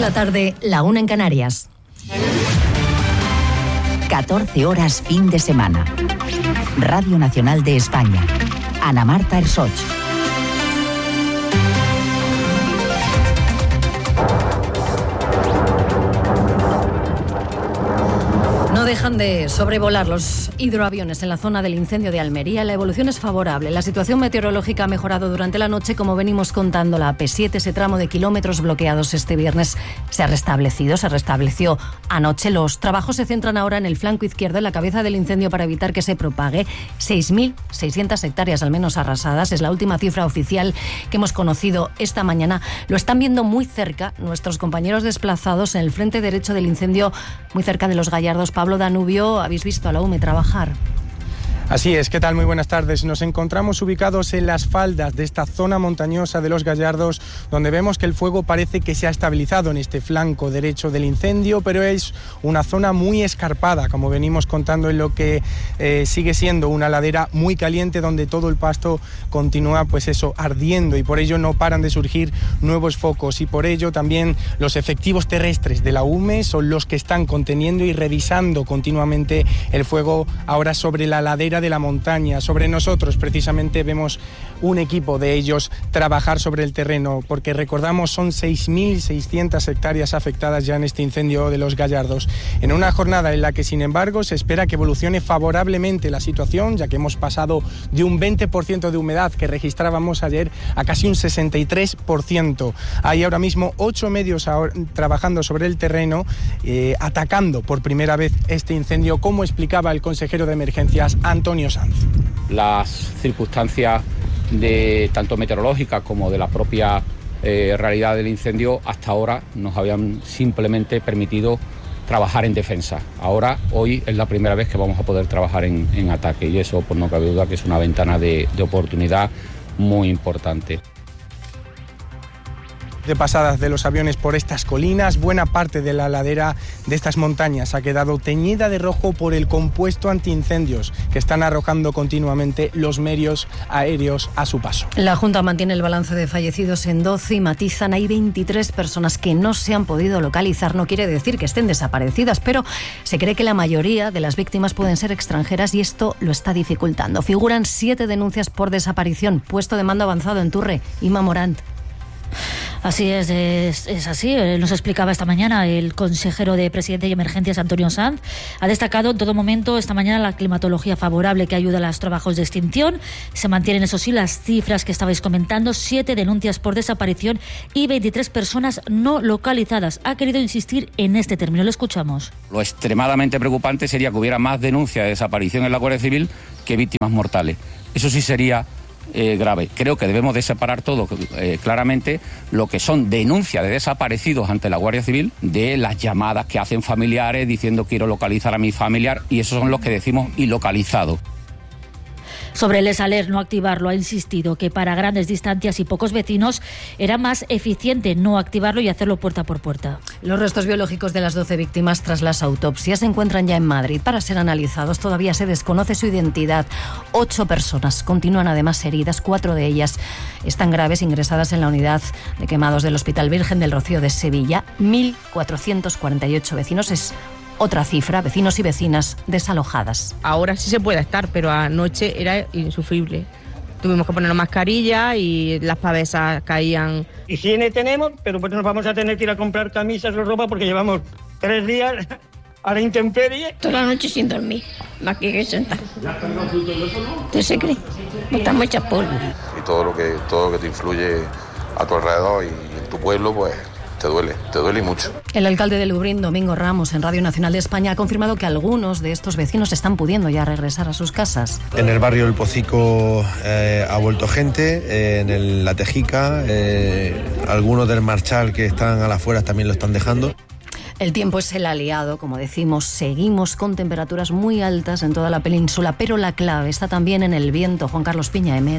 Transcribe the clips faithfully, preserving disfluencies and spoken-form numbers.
la tarde, la una en Canarias. catorce horas fin de semana. Radio Nacional de España. Ana Marta Ersoch. No dejan de sobrevolar los hidroaviones en la zona del incendio de Almería. La evolución es favorable. La situación meteorológica ha mejorado durante la noche, como venimos contando. La A P siete, ese tramo de kilómetros bloqueados este viernes, se ha restablecido. Se restableció anoche. Los trabajos se centran ahora en el flanco izquierdo, en la cabeza del incendio, para evitar que se propague. seis mil seiscientas hectáreas al menos arrasadas. Es la última cifra oficial que hemos conocido esta mañana. Lo están viendo muy cerca nuestros compañeros desplazados en el frente derecho del incendio, muy cerca de Los Gallardos. Pablo Danubio, habéis visto a la U M E trabajar. Así es, ¿qué tal? Muy buenas tardes. Nos encontramos ubicados en las faldas de esta zona montañosa de Los Gallardos, donde vemos que el fuego parece que se ha estabilizado en este flanco derecho del incendio, pero es una zona muy escarpada, como venimos contando, en lo que eh, sigue siendo una ladera muy caliente, donde todo el pasto continúa, pues eso, ardiendo, y por ello no paran de surgir nuevos focos, y por ello también los efectivos terrestres de la U M E son los que están conteniendo y revisando continuamente el fuego ahora sobre la ladera de la montaña. Sobre nosotros precisamente vemos un equipo de ellos trabajar sobre el terreno, porque recordamos son seis mil seiscientas hectáreas afectadas ya en este incendio de Los Gallardos, en una jornada en la que sin embargo se espera que evolucione favorablemente la situación, ya que hemos pasado de un veinte por ciento de humedad que registrábamos ayer a casi un sesenta y tres por ciento. Hay ahora mismo ocho medios ahora trabajando sobre el terreno, eh, atacando por primera vez este incendio, como explicaba el consejero de emergencias Antonio Sanz. Las circunstancias de tanto meteorológicas como de la propia eh, realidad del incendio hasta ahora nos habían simplemente permitido trabajar en defensa. Ahora, hoy es la primera vez que vamos a poder trabajar en, en ataque, y eso, pues no cabe duda que es una ventana de, de oportunidad muy importante. De pasadas de los aviones por estas colinas, buena parte de la ladera de estas montañas ha quedado teñida de rojo por el compuesto antiincendios que están arrojando continuamente los medios aéreos a su paso. La Junta mantiene el balance de fallecidos en doce y matizan: hay veintitrés personas que no se han podido localizar. No quiere decir que estén desaparecidas, pero se cree que la mayoría de las víctimas pueden ser extranjeras, y esto lo está dificultando. Figuran siete denuncias por desaparición. Puesto de mando avanzado en Turre. Ima Morant. Así es, es, es así. Nos explicaba esta mañana el consejero de Presidente y Emergencias, Antonio Sanz. Ha destacado en todo momento esta mañana la climatología favorable que ayuda a los trabajos de extinción. Se mantienen, eso sí, las cifras que estabais comentando: siete denuncias por desaparición y veintitrés personas no localizadas. Ha querido insistir en este término. Lo escuchamos. Lo extremadamente preocupante sería que hubiera más denuncias de desaparición en la Guardia Civil que víctimas mortales. Eso sí sería Eh, grave. Creo que debemos de separar todo eh, claramente lo que son denuncias de desaparecidos ante la Guardia Civil de las llamadas que hacen familiares diciendo quiero localizar a mi familiar, y esos son los que decimos ilocalizados. Sobre el ESALER, no activarlo, ha insistido que para grandes distancias y pocos vecinos era más eficiente no activarlo y hacerlo puerta por puerta. Los restos biológicos de las doce víctimas tras las autopsias se encuentran ya en Madrid para ser analizados. Todavía se desconoce su identidad. Ocho personas continúan además heridas. Cuatro de ellas están graves, ingresadas en la unidad de quemados del Hospital Virgen del Rocío de Sevilla. mil cuatrocientos cuarenta y ocho vecinos es otra cifra, vecinos y vecinas desalojadas. Ahora sí se puede estar, pero anoche era insufrible. Tuvimos que poner mascarilla y las pavesas caían. Higiene tenemos, pero pues nos vamos a tener que ir a comprar camisas o ropa porque llevamos tres días a la intemperie. Toda la noche sin dormir, más que sentar. ¿Usted se cree? Estamos hechas polvo. Y todo lo que, todo lo que te influye a tu alrededor y en tu pueblo, pues te duele, te duele y mucho. El alcalde de Lubrión, Domingo Ramos, en Radio Nacional de España, ha confirmado que algunos de estos vecinos están pudiendo ya regresar a sus casas. En el barrio El Pocico eh, ha vuelto gente, eh, en el, La Tejica, eh, algunos del Marchal que están a las afueras también lo están dejando. El tiempo es el aliado, como decimos, seguimos con temperaturas muy altas en toda la península, pero la clave está también en el viento. Juan Carlos Piña, Emet.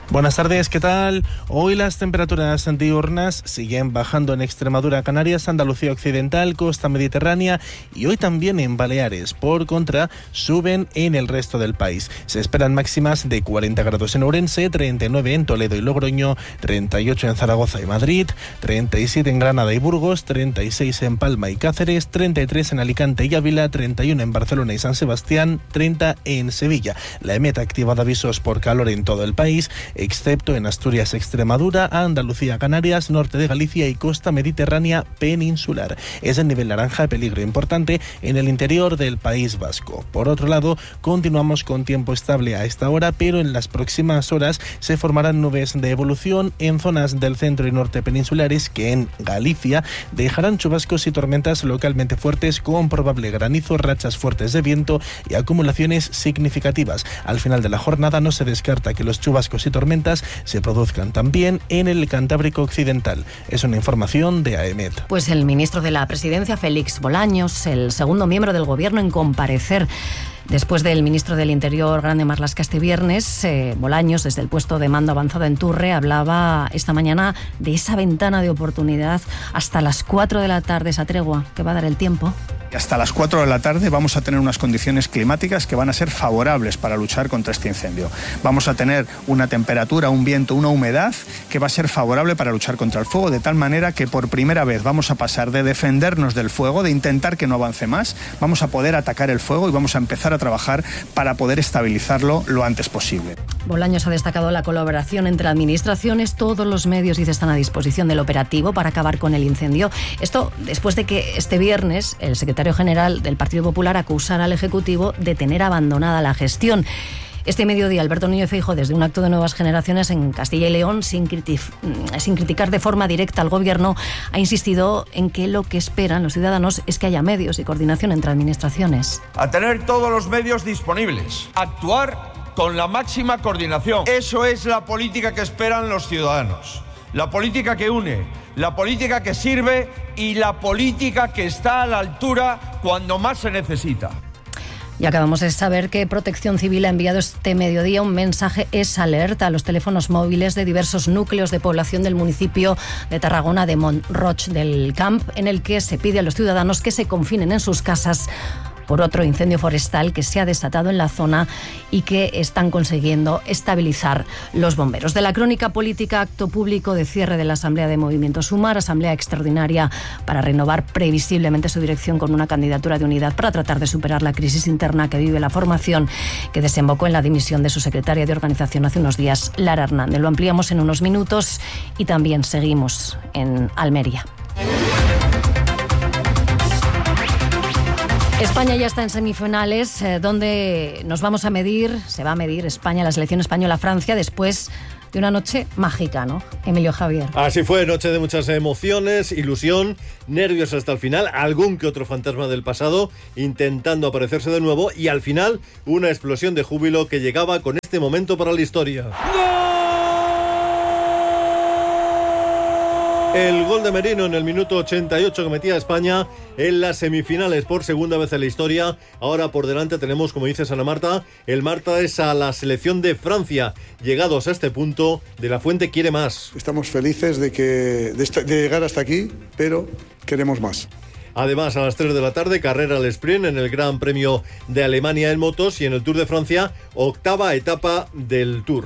Buenas tardes, ¿qué tal? Hoy las temperaturas diurnas siguen bajando en Extremadura, Canarias, Andalucía Occidental, costa mediterránea y hoy también en Baleares. Por contra, suben en el resto del país. Se esperan máximas de cuarenta grados en Ourense, treinta y nueve en Toledo y Logroño, treinta y ocho en Zaragoza y Madrid, treinta y siete en Granada y Burgos, treinta y seis en Palma y Cáceres, treinta y tres en Alicante y Ávila, treinta y uno en Barcelona y San Sebastián, treinta en Sevilla. La EMET ha activado avisos por calor en todo el país, excepto en Asturias, Extremadura, Andalucía, Canarias, norte de Galicia y costa mediterránea peninsular. Es el nivel naranja, peligro importante en el interior del País Vasco. Por otro lado, continuamos con tiempo estable a esta hora, pero en las próximas horas se formarán nubes de evolución en zonas del centro y norte peninsulares que en Galicia dejarán chubascos y tormentas localmente fuertes con probable granizo, rachas fuertes de viento y acumulaciones significativas. Al final de la jornada no se descarta que los chubascos y tormentas se produzcan también en el Cantábrico Occidental. Es una información de AEMET. Pues el ministro de la Presidencia, Félix Bolaños, el segundo miembro del Gobierno en comparecer después del ministro del Interior, Grande Marlaska, este viernes, eh, Bolaños, desde el puesto de mando avanzado en Turre, hablaba esta mañana de esa ventana de oportunidad hasta las cuatro de la tarde, esa tregua que va a dar el tiempo. Hasta las cuatro de la tarde vamos a tener unas condiciones climáticas que van a ser favorables para luchar contra este incendio. Vamos a tener una temperatura, un viento, una humedad que va a ser favorable para luchar contra el fuego, de tal manera que por primera vez vamos a pasar de defendernos del fuego, de intentar que no avance más, vamos a poder atacar el fuego y vamos a empezar a trabajar para poder estabilizarlo lo antes posible. Bolaños ha destacado la colaboración entre administraciones, todos los medios dice están a disposición del operativo para acabar con el incendio. Esto después de que este viernes el secretario general del Partido Popular acusara al Ejecutivo de tener abandonada la gestión. Este mediodía, Alberto Núñez Feijóo, desde un acto de Nuevas Generaciones en Castilla y León, sin, critif- sin criticar de forma directa al Gobierno, ha insistido en que lo que esperan los ciudadanos es que haya medios y coordinación entre administraciones. A tener todos los medios disponibles, actuar con la máxima coordinación. Eso es la política que esperan los ciudadanos. La política que une, la política que sirve y la política que está a la altura cuando más se necesita. Y acabamos de saber que Protección Civil ha enviado este mediodía un mensaje es alerta a los teléfonos móviles de diversos núcleos de población del municipio de Tarragona de Mont-Roig del Camp, en el que se pide a los ciudadanos que se confinen en sus casas por otro incendio forestal que se ha desatado en la zona y que están consiguiendo estabilizar los bomberos. De la crónica política, acto público de cierre de la Asamblea de Movimiento Sumar, asamblea extraordinaria para renovar previsiblemente su dirección con una candidatura de unidad para tratar de superar la crisis interna que vive la formación, que desembocó en la dimisión de su secretaria de organización hace unos días, Lara Hernández. Lo ampliamos en unos minutos y también seguimos en Almería. España ya está en semifinales, eh, donde nos vamos a medir, se va a medir España, la selección española Francia, después de una noche mágica, ¿no, Emilio Javier? Así fue, noche de muchas emociones, ilusión, nervios hasta el final, algún que otro fantasma del pasado intentando aparecerse de nuevo y al final una explosión de júbilo que llegaba con este momento para la historia. ¡Gol! El gol de Merino en el minuto ochenta y ocho que metía a España en las semifinales por segunda vez en la historia. Ahora por delante tenemos, como dice Ana Marta, el martes es a la selección de Francia. Llegados a este punto, De la Fuente quiere más. Estamos felices de, que, de, esta, de llegar hasta aquí, pero queremos más. Además, a las tres de la tarde, carrera al sprint en el Gran Premio de Alemania en motos y en el Tour de Francia, octava etapa del Tour.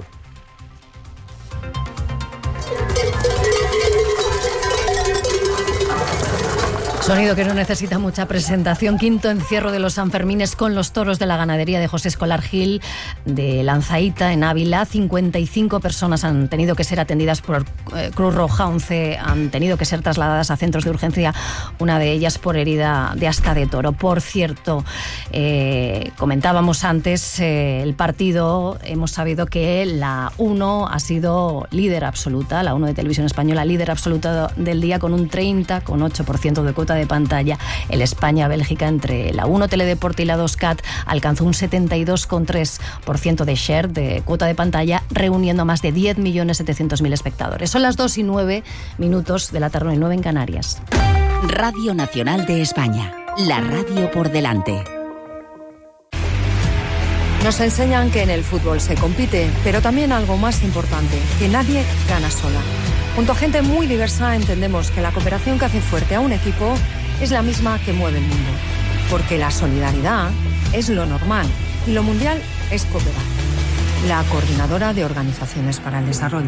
Sonido que no necesita mucha presentación. Quinto encierro de los Sanfermines con los toros de la ganadería de José Escolar Gil de Lanzaíta, en Ávila. cincuenta y cinco personas han tenido que ser atendidas por eh, Cruz Roja, once han tenido que ser trasladadas a centros de urgencia, una de ellas por herida de asta de toro. Por cierto, eh, comentábamos antes eh, el partido, hemos sabido que la uno ha sido líder absoluta, la uno de Televisión Española, líder absoluta del día con un treinta coma ocho por ciento de cuota de pantalla. El España-Bélgica entre la uno Teledeporte y la dos Cat alcanzó un setenta y dos coma tres por ciento de share de cuota de pantalla, reuniendo a más de diez millones setecientos mil espectadores. Son las dos y nueve minutos de la tarde, y nueve en Canarias. Radio Nacional de España, la radio por delante. Nos enseñan que en el fútbol se compite, pero también algo más importante, que nadie gana sola. Junto a gente muy diversa entendemos que la cooperación que hace fuerte a un equipo es la misma que mueve el mundo. Porque la solidaridad es lo normal y lo mundial es cooperar. La Coordinadora de Organizaciones para el Desarrollo.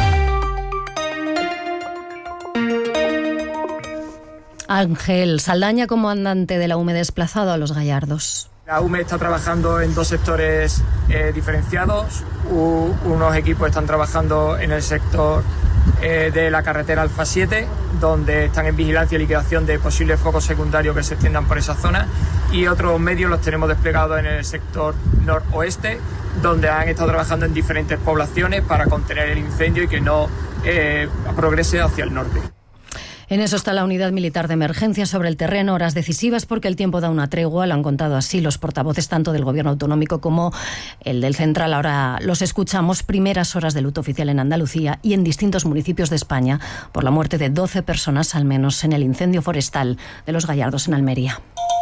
Ángel Saldaña, comandante de la U M E desplazado a Los Gallardos. La U M E está trabajando en dos sectores eh, diferenciados. U, unos equipos están trabajando en el sector eh, de la carretera Alfa siete, donde están en vigilancia y liquidación de posibles focos secundarios que se extiendan por esa zona, y otros medios los tenemos desplegados en el sector noroeste, donde han estado trabajando en diferentes poblaciones para contener el incendio y que no eh, progrese hacia el norte. En eso está la unidad militar de emergencia sobre el terreno, horas decisivas porque el tiempo da una tregua, lo han contado así los portavoces tanto del gobierno autonómico como el del central. Ahora los escuchamos. Primeras horas de luto oficial en Andalucía y en distintos municipios de España por la muerte de doce personas al menos en el incendio forestal de Los Gallardos en Almería.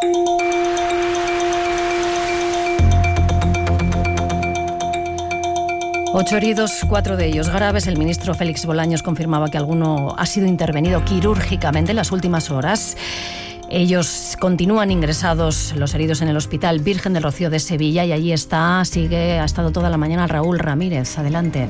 Ocho heridos, cuatro de ellos graves. El ministro Félix Bolaños confirmaba que alguno ha sido intervenido quirúrgicamente en las últimas horas. Ellos continúan ingresados, los heridos, en el Hospital Virgen del Rocío de Sevilla, y allí está, sigue, ha estado toda la mañana Raúl Ramírez. Adelante.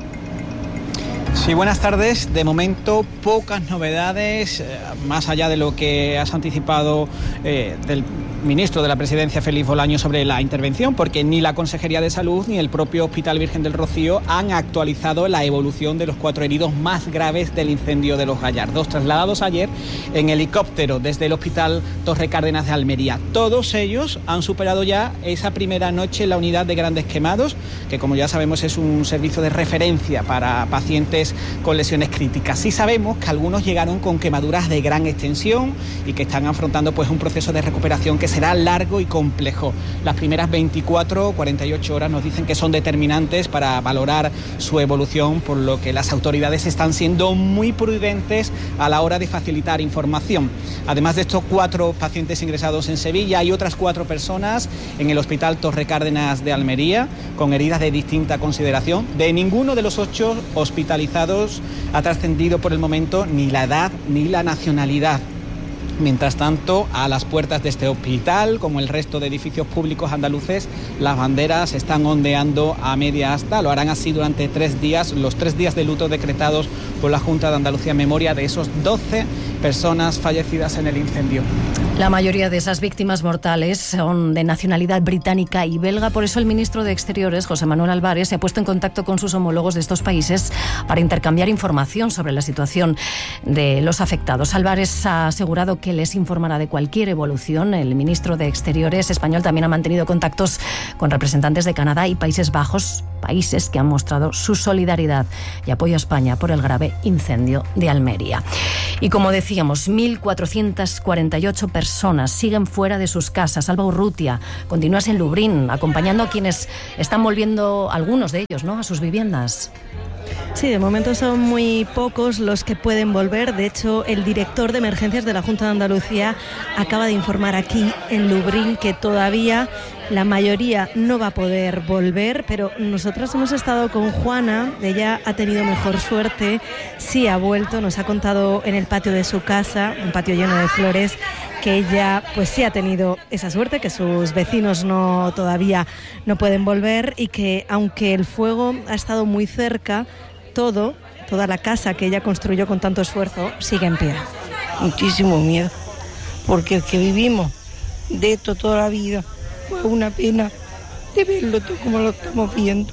Sí, buenas tardes. De momento, pocas novedades, eh, más allá de lo que has anticipado eh, del ministro de la Presidencia, Félix Bolaños, sobre la intervención, porque ni la Consejería de Salud ni el propio Hospital Virgen del Rocío han actualizado la evolución de los cuatro heridos más graves del incendio de Los Gallardos, trasladados ayer en helicóptero desde el Hospital Torre Cárdenas de Almería. Todos ellos han superado ya esa primera noche en la unidad de grandes quemados, que como ya sabemos es un servicio de referencia para pacientes con lesiones críticas. Sí sabemos que algunos llegaron con quemaduras de gran extensión y que están afrontando pues un proceso de recuperación que será largo y complejo. Las primeras veinticuatro o cuarenta y ocho horas nos dicen que son determinantes para valorar su evolución, por lo que las autoridades están siendo muy prudentes a la hora de facilitar información. Además de estos cuatro pacientes ingresados en Sevilla, hay otras cuatro personas en el Hospital Torre Cárdenas de Almería con heridas de distinta consideración. De ninguno de los ocho hospitalizados ha trascendido por el momento ni la edad ni la nacionalidad. Mientras tanto, a las puertas de este hospital, como el resto de edificios públicos andaluces, las banderas están ondeando a media asta. Lo harán así durante tres días, los tres días de luto decretados por la Junta de Andalucía en memoria de esos doce personas fallecidas en el incendio. La mayoría de esas víctimas mortales son de nacionalidad británica y belga. Por eso el ministro de Exteriores, José Manuel Álvarez, se ha puesto en contacto con sus homólogos de estos países para intercambiar información sobre la situación de los afectados. Álvarez ha asegurado que les informará de cualquier evolución. El ministro de Exteriores español también ha mantenido contactos con representantes de Canadá y Países Bajos, países que han mostrado su solidaridad y apoyo a España por el grave incendio de Almería. Y como decíamos, mil cuatrocientas cuarenta y ocho personas siguen fuera de sus casas. Alba Urrutia, continúas en Lubrión, acompañando a quienes están volviendo, algunos de ellos, ¿no?, a sus viviendas. Sí, de momento son muy pocos los que pueden volver. De hecho, el director de emergencias de la Junta de Andalucía acaba de informar aquí en Lubrión que todavía la mayoría no va a poder volver, pero nosotros hemos estado con Juana. Ella ha tenido mejor suerte, sí ha vuelto, nos ha contado en el patio de su casa, un patio lleno de flores, que ella pues sí ha tenido esa suerte, que sus vecinos no todavía no pueden volver, y que aunque el fuego ha estado muy cerca, todo, toda la casa que ella construyó con tanto esfuerzo sigue en pie. Muchísimo miedo, porque el que vivimos de esto toda la vida, fue una pena de verlo todo como lo estamos viendo.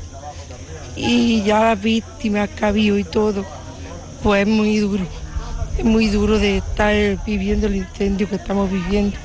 Y ya las víctimas que ha habido y todo, pues es muy duro. Es muy duro de estar viviendo el incendio que estamos viviendo.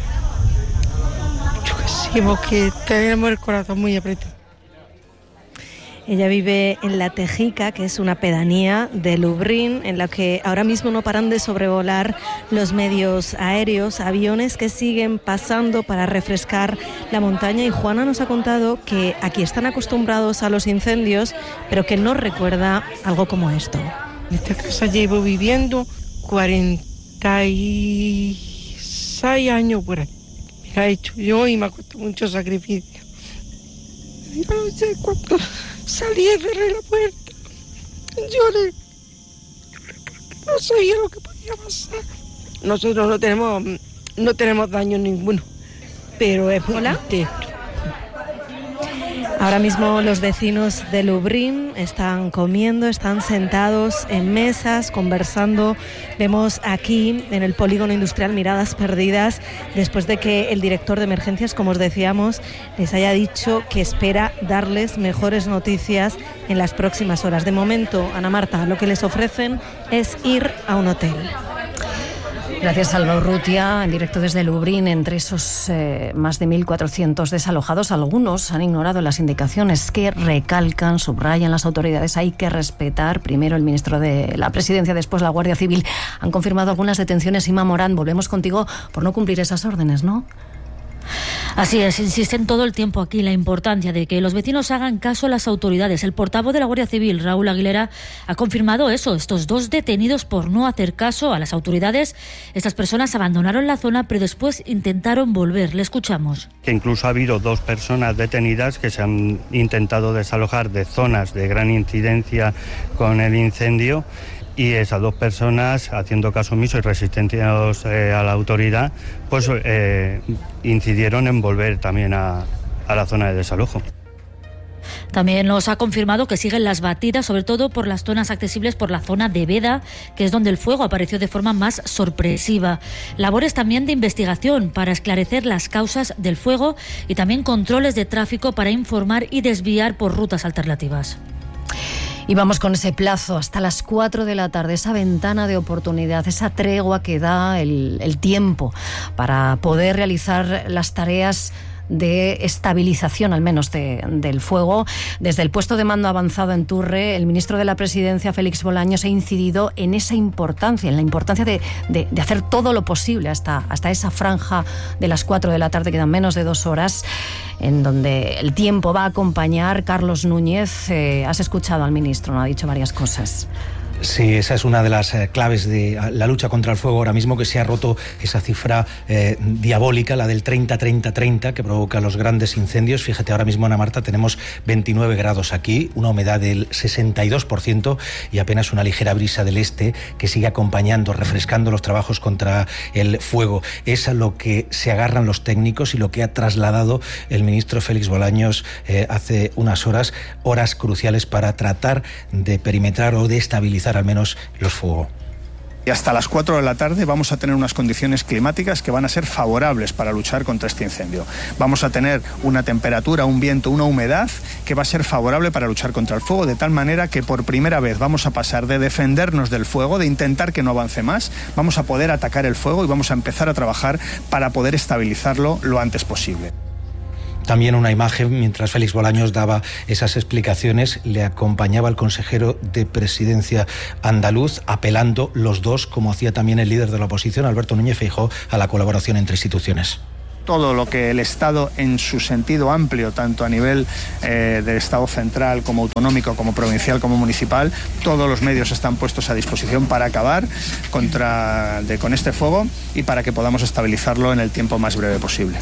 Yo que sé, porque tenemos el corazón muy apretado. Ella vive en La Tejica, que es una pedanía de Lubrión, en la que ahora mismo no paran de sobrevolar los medios aéreos, aviones que siguen pasando para refrescar la montaña. Y Juana nos ha contado que aquí están acostumbrados a los incendios, pero que no recuerda algo como esto. En esta casa llevo viviendo cuarenta y seis años por ahí. Me la he hecho yo y me ha costado mucho sacrificio. Yo no sé, cuando salí y cerré la puerta, lloré. Lloré porque no sabía lo que podía pasar. Nosotros no tenemos, no tenemos daño ninguno, pero es muy triste. Ahora mismo los vecinos de Lublin están comiendo, están sentados en mesas, conversando. Vemos aquí en el polígono industrial miradas perdidas después de que el director de emergencias, como os decíamos, les haya dicho que espera darles mejores noticias en las próximas horas. De momento, Ana Marta, lo que les ofrecen es ir a un hotel. Gracias, Alba Urrutia, en directo desde Lublin. Entre esos eh, más de mil cuatrocientos desalojados, algunos han ignorado las indicaciones que recalcan, subrayan las autoridades. Hay que respetar. Primero el ministro de la Presidencia, después la Guardia Civil. Han confirmado algunas detenciones. Inma Morán, volvemos contigo por no cumplir esas órdenes, ¿no? Así es, insisten todo el tiempo aquí la importancia de que los vecinos hagan caso a las autoridades. El portavoz de la Guardia Civil, Raúl Aguilera, ha confirmado eso, estos dos detenidos por no hacer caso a las autoridades. Estas personas abandonaron la zona, pero después intentaron volver. Le escuchamos. Que incluso ha habido dos personas detenidas que se han intentado desalojar de zonas de gran incidencia con el incendio. Y esas dos personas, haciendo caso omiso y resistiendo eh, a la autoridad, pues eh, incidieron en volver también a, a la zona de desalojo. También nos ha confirmado que siguen las batidas, sobre todo por las zonas accesibles por la zona de Veda, que es donde el fuego apareció de forma más sorpresiva. Labores también de investigación para esclarecer las causas del fuego y también controles de tráfico para informar y desviar por rutas alternativas. Y vamos con ese plazo hasta las cuatro de la tarde, esa ventana de oportunidad, esa tregua que da el, el tiempo para poder realizar las tareas de estabilización, al menos, de, del fuego. Desde el puesto de mando avanzado en Turre, el ministro de la Presidencia, Félix Bolaños, ha incidido en esa importancia, en la importancia de, de, de hacer todo lo posible hasta, hasta esa franja de las cuatro de la tarde, quedan menos de dos horas, en donde el tiempo va a acompañar. Carlos Núñez, eh, has escuchado al ministro, ¿no? Ha dicho varias cosas. Sí, esa es una de las eh, claves de la lucha contra el fuego ahora mismo, que se ha roto esa cifra eh, diabólica, la del treinta treinta treinta, que provoca los grandes incendios. Fíjate, ahora mismo, Ana Marta, tenemos veintinueve grados aquí, una humedad del sesenta y dos por ciento y apenas una ligera brisa del este que sigue acompañando, refrescando los trabajos contra el fuego. Es a lo que se agarran los técnicos y lo que ha trasladado el ministro Félix Bolaños eh, hace unas horas, horas cruciales para tratar de perimetrar o de estabilizar al menos los fuegos. Y hasta las cuatro de la tarde vamos a tener unas condiciones climáticas que van a ser favorables para luchar contra este incendio. Vamos a tener una temperatura, un viento, una humedad que va a ser favorable para luchar contra el fuego, de tal manera que por primera vez vamos a pasar de defendernos del fuego, de intentar que no avance más, vamos a poder atacar el fuego y vamos a empezar a trabajar para poder estabilizarlo lo antes posible. También una imagen, mientras Félix Bolaños daba esas explicaciones, le acompañaba el consejero de Presidencia andaluz, apelando los dos, como hacía también el líder de la oposición, Alberto Núñez Feijóo, a la colaboración entre instituciones. Todo lo que el Estado, en su sentido amplio, tanto a nivel eh, del Estado central como autonómico, como provincial, como municipal, todos los medios están puestos a disposición para acabar contra, de, con este fuego y para que podamos estabilizarlo en el tiempo más breve posible.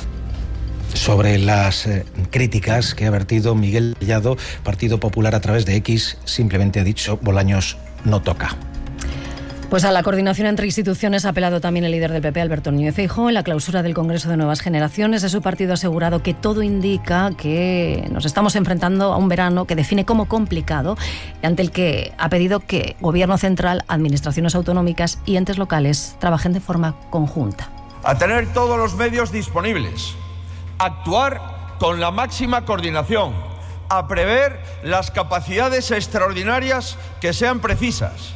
Sobre las eh, críticas que ha vertido Miguel Tellado, Partido Popular, a través de X, simplemente ha dicho: Bolaños no toca. Pues a la coordinación entre instituciones ha apelado también el líder del P P, Alberto Núñez Feijóo. En la clausura del Congreso de Nuevas Generaciones de su partido ha asegurado que todo indica que nos estamos enfrentando a un verano que define como complicado, ante el que ha pedido que Gobierno central, administraciones autonómicas y entes locales trabajen de forma conjunta. A tener todos los medios disponibles, actuar con la máxima coordinación, a prever las capacidades extraordinarias que sean precisas.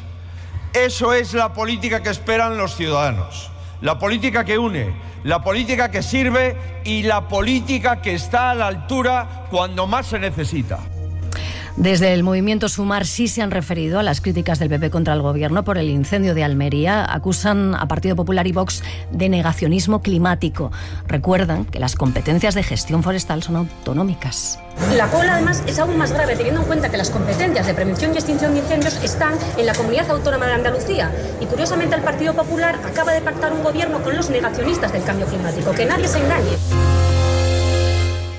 Eso es la política que esperan los ciudadanos, la política que une, la política que sirve y la política que está a la altura cuando más se necesita. Desde el movimiento Sumar sí se han referido a las críticas del P P contra el Gobierno por el incendio de Almería. Acusan a Partido Popular y Vox de negacionismo climático. Recuerdan que las competencias de gestión forestal son autonómicas. La cola, además, es aún más grave teniendo en cuenta que las competencias de prevención y extinción de incendios están en la Comunidad Autónoma de Andalucía. Y curiosamente el Partido Popular acaba de pactar un gobierno con los negacionistas del cambio climático. Que nadie se engañe.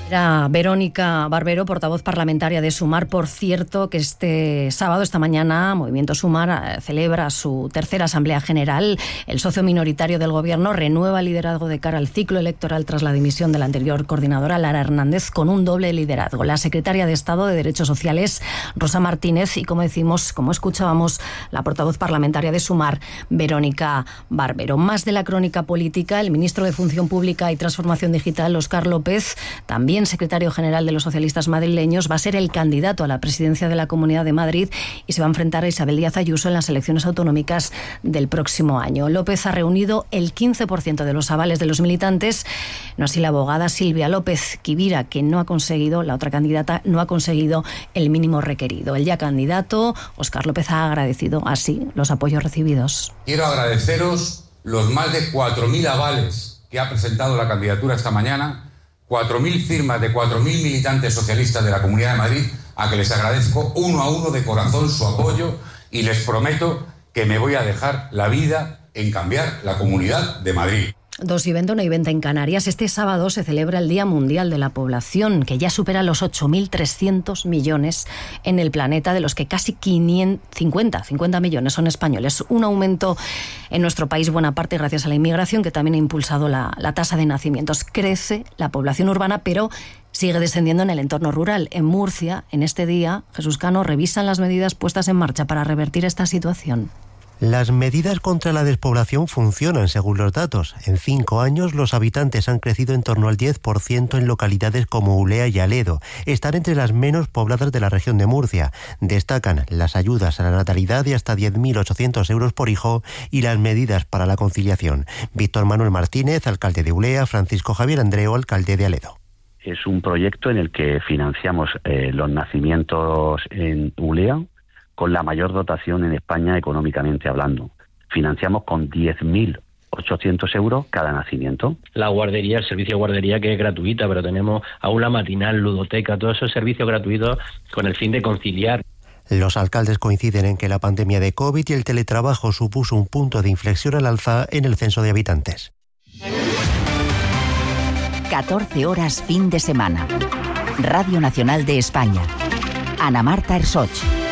Era Verónica Barbero, portavoz parlamentaria de Sumar. Por cierto, que este sábado, esta mañana, Movimiento Sumar celebra su tercera Asamblea General. El socio minoritario del Gobierno renueva el liderazgo de cara al ciclo electoral tras la dimisión de la anterior coordinadora, Lara Hernández, con un doble liderazgo. La secretaria de Estado de Derechos Sociales, Rosa Martínez, y como decimos, como escuchábamos, la portavoz parlamentaria de Sumar, Verónica Barbero. Más de la crónica política, el ministro de Función Pública y Transformación Digital, Óscar López, también secretario general de los socialistas madrileños, va a ser el candidato a la presidencia de la Comunidad de Madrid y se va a enfrentar a Isabel Díaz Ayuso en las elecciones autonómicas del próximo año. López ha reunido el quince por ciento de los avales de los militantes, no así la abogada Silvia López Quivira, que no ha conseguido, la otra candidata, no ha conseguido el mínimo requerido. El ya candidato, Óscar López, ha agradecido así los apoyos recibidos. Quiero agradeceros los más de cuatro mil avales que ha presentado la candidatura esta mañana, cuatro mil firmas de cuatro mil militantes socialistas de la Comunidad de Madrid, a que les agradezco uno a uno de corazón su apoyo y les prometo que me voy a dejar la vida en cambiar la Comunidad de Madrid. Dos y veinte, una y veinte en Canarias. Este sábado se celebra el Día Mundial de la Población, que ya supera los ocho mil trescientos millones en el planeta, de los que casi quinientos cincuenta, cincuenta millones son españoles. Un aumento en nuestro país, buena parte gracias a la inmigración, que también ha impulsado la, la tasa de nacimientos. Crece la población urbana, pero sigue descendiendo en el entorno rural. En Murcia, en este día, Jesús Cano, revisan las medidas puestas en marcha para revertir esta situación. Las medidas contra la despoblación funcionan, según los datos. En cinco años, los habitantes han crecido en torno al diez por ciento en localidades como Ulea y Aledo. Están entre las menos pobladas de la región de Murcia. Destacan las ayudas a la natalidad de hasta diez mil ochocientos euros por hijo y las medidas para la conciliación. Víctor Manuel Martínez, alcalde de Ulea, Francisco Javier Andreu, alcalde de Aledo. Es un proyecto en el que financiamos eh, los nacimientos en Ulea, con la mayor dotación en España económicamente hablando. Financiamos con diez mil ochocientos euros cada nacimiento. La guardería, el servicio de guardería, que es gratuita, pero tenemos aula matinal, ludoteca, todos esos servicios gratuitos con el fin de conciliar. Los alcaldes coinciden en que la pandemia de COVID y el teletrabajo supuso un punto de inflexión al alza en el censo de habitantes. catorce horas fin de semana. Radio Nacional de España. Ana Marta Ersoch.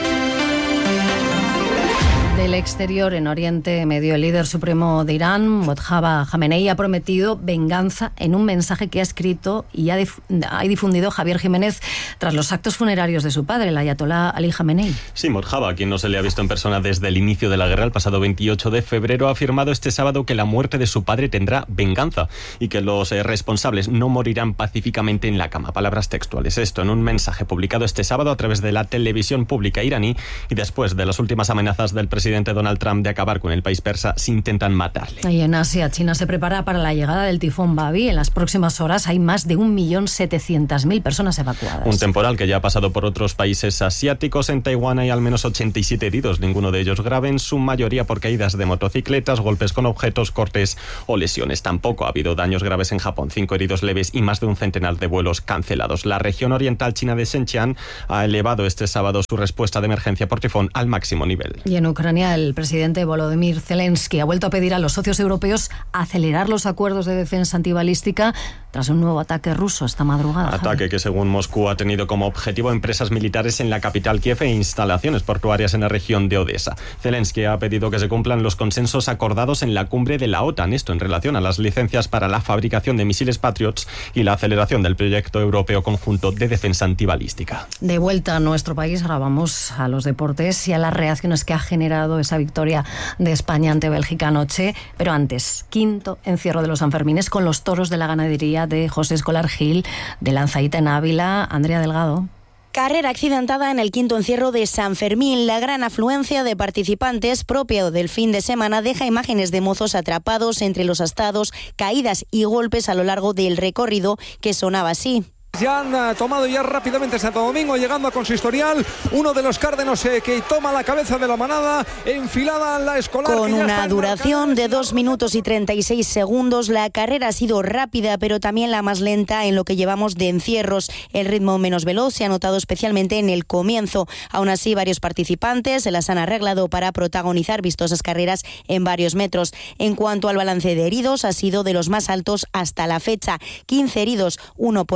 Del exterior, en Oriente Medio, el líder supremo de Irán, Mojtaba Jamenei, ha prometido venganza en un mensaje que ha escrito y ha, dif- ha difundido Javier Jiménez tras los actos funerarios de su padre, el ayatolá Ali Jamenei. Sí, Mojtaba, a quien no se le ha visto en persona desde el inicio de la guerra, el pasado veintiocho de febrero, ha afirmado este sábado que la muerte de su padre tendrá venganza y que los eh, responsables no morirán pacíficamente en la cama. Palabras textuales. Esto en un mensaje publicado este sábado a través de la televisión pública iraní y después de las últimas amenazas del presidente presidente Donald Trump de acabar con el país persa si intentan matarle. Y en Asia, China se prepara para la llegada del tifón Babi. En las próximas horas hay más de un millón setecientas mil personas evacuadas. Un temporal que ya ha pasado por otros países asiáticos. En Taiwán hay al menos ochenta y siete heridos, ninguno de ellos grave, en su mayoría por caídas de motocicletas, golpes con objetos, cortes o lesiones. Tampoco ha habido daños graves en Japón, cinco heridos leves y más de un centenar de vuelos cancelados. La región oriental china de Xinjiang ha elevado este sábado su respuesta de emergencia por tifón al máximo nivel. Y en Ucrania, el presidente Volodymyr Zelensky ha vuelto a pedir a los socios europeos acelerar los acuerdos de defensa antibalística tras un nuevo ataque ruso esta madrugada. Ataque Javi. que, según Moscú, ha tenido como objetivo empresas militares en la capital Kiev e instalaciones portuarias en la región de Odessa. Zelensky ha pedido que se cumplan los consensos acordados en la cumbre de la OTAN, esto en relación a las licencias para la fabricación de misiles Patriots y la aceleración del proyecto europeo conjunto de defensa antibalística. De vuelta a nuestro país, ahora vamos a los deportes y a las reacciones que ha generado esa victoria de España ante Bélgica anoche. Pero antes, quinto encierro de los Sanfermines con los toros de la ganadería de José Escolar Gil, de Lanzaíta en Ávila. Andrea Delgado. Carrera accidentada en el quinto encierro de San Fermín. La gran afluencia de participantes propio del fin de semana deja imágenes de mozos atrapados entre los astados, caídas y golpes a lo largo del recorrido que sonaba así. Ya han tomado ya rápidamente Santo Domingo, llegando a Consistorial, uno de los cárdenos eh, que toma la cabeza de la manada, enfilada la Escolar. Con una duración de dos minutos y treinta y seis segundos, la carrera ha sido rápida, pero también la más lenta en lo que llevamos de encierros. El ritmo menos veloz se ha notado especialmente en el comienzo. Aún así, varios participantes se las han arreglado para protagonizar vistosas carreras en varios metros. En cuanto al balance de heridos, ha sido de los más altos hasta la fecha. quince heridos, uno por asta de